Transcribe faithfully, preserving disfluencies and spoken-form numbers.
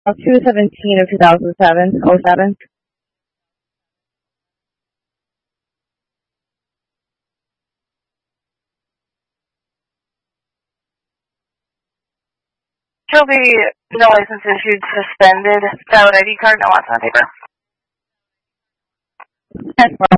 two seventeen of two thousand seven, oh seven. She'll be no license issued, suspended, valid I D card, no lots on paper. That's